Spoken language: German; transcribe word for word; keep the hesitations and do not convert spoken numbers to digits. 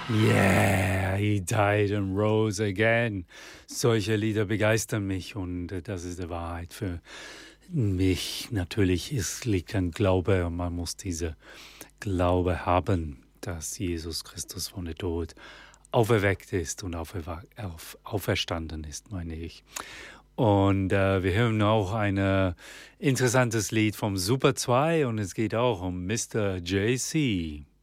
Yeah, he died and rose again. Solche Lieder begeistern mich und äh, das ist die Wahrheit für mich. Natürlich ist, liegt ein Glaube und man muss diese Glaube haben, dass Jesus Christus von der Tod auferweckt ist und auferwa- auf, auferstanden ist, meine ich. Und äh, wir hören auch ein äh, interessantes Lied vom Super zwei und es geht auch um Mister J C.